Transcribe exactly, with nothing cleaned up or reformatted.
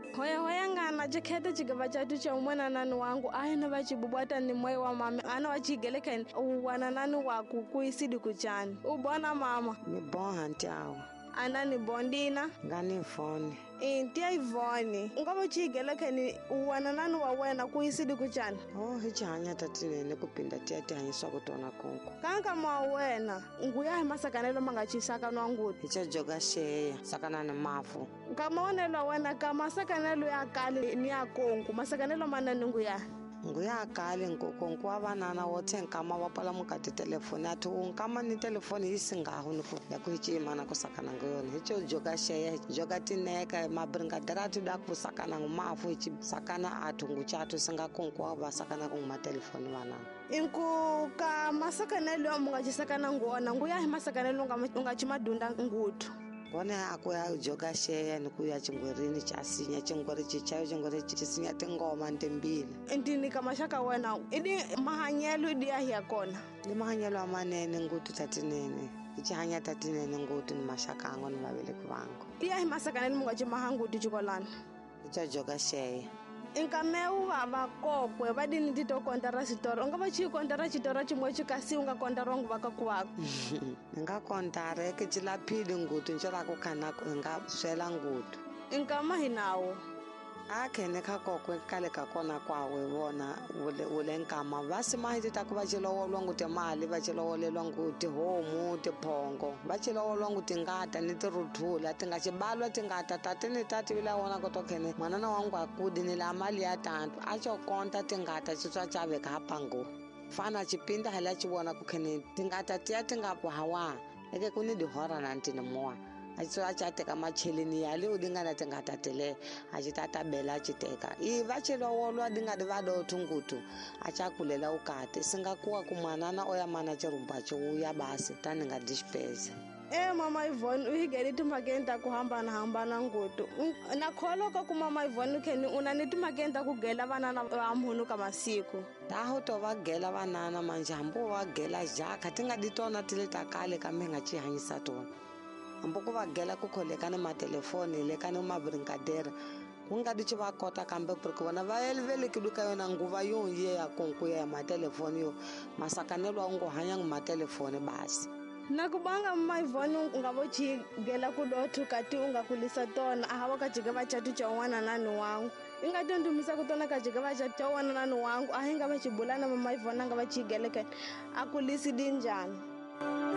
Hoya hoya ngana jiketa jigaba chatu cha umwana nanu wangu ayana bachibubwata ni moyo wa mama ana wachigeleka wana nanu waku kuisidi kuchani ubona mama ni bon antiawo ana ni bondina ngani phone intia ivoni ngabo chigeleka ni wana nanu wa wena kuisidi kuchani oh hichanya tatinene kupinda tiati hanyiswa kutona konko kanka mwa wena nguya masakanelo mangachisaka nwanguti hicho joga sheya sakana na mafu kama onelo wena kama sakanelo ya kali ni ya konku masakanelo manani nguya nguya kali nkokonku wa vanana wo tsenkama wa pala mukati telefoni atu nkama ni telefoni yisingaho niku ya kuhichima na kusakana nguyona hicho joga sheya joga tineka mabringa daratu da kusakana ngumafu hichi sakana atu nguchatu singa konku wa basakana nguma telefoni vanana inku ka masakanelo mungachisakana nguona nguya masakanelo ngachimadunda ngutu kone akuya joga sheya nikuya chingwerini chasinya chingweri chichayo chingweri chisinya tingoma ndembile ndini kama shaka wena idi mahanyelo idi ya kona ni mahanyelo amanene ngutu tatinene ichihanya tatinene ngutu ni mashaka ango ni mabele kubango iya masakanelo mungachimahangu tichikolana icho joga sheya inkameu baba kopwe badini tito kontara sitoro ngaba chi kontara chitoro chimwe chikasi unga kontara ngo bakakuwako nga kontare ke chilapidi ngutu nchora kukana nga swela ngutu inkama hinawo akhene kha kokwe kale ka kona kwawe bona ule ule nkama basi mahiti takuba chilowolwa nguti mali bachilowolelwa nguti homu tiphongo bachilowolwa nguti ngata ni tiruthula tingachibalwa tingata tatini tati vila wona kotokhene mwanana wangu akudi ni la mali ya tantu acho konta tingata chitswa chave kapango fana chipinda hala chibona kukhene tingata tiya tingapo hawa eke kuni dihora nantini moa acho achateka macheleni yale udingana tingatatele achitata bela achiteka i vachilowolwa dingadi vado thungutu achakulela ukate singakuwa kumwanana oya mana chirumba chouya basi taninga dispese eh mama Ivone uhigeli tumakenda kuhambana hambana ngutu nakholo ka ku mama Ivone kheni unani tumakenda kugela vanana va mhunu ka masiku taho to vagela vanana manjambo vagela jaka tingadi tona tileta kale kamenga chihanyisa tona ambo ku vagela ku kholekana matelefoni le kana mabringadera ungadi chiva kota kambe porque vona va elvele kiduka yona nguva yonye ya konku ya matelefoni yo masakanelwa ngo hanya ngumatelefoni basi nakubanga mama Ivone ngabo chigela kudothu kati ungakulisa tona ahawa kajike bachatu cha wana nani wangu ingatondumisa kutona kajike bachatu cha wana nani wangu ahinga bachibulana mama Ivone ngaba chigeleke akulisi dinjani